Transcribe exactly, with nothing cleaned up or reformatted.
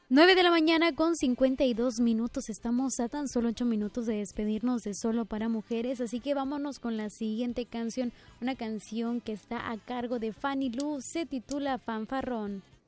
nueve de la mañana con cincuenta y dos minutos. Estamos a tan solo ocho minutos de despedirnos de Solo para Mujeres, así que vámonos con la siguiente canción, una canción que está a cargo de Fanny Lu, se titula Fanfarrón.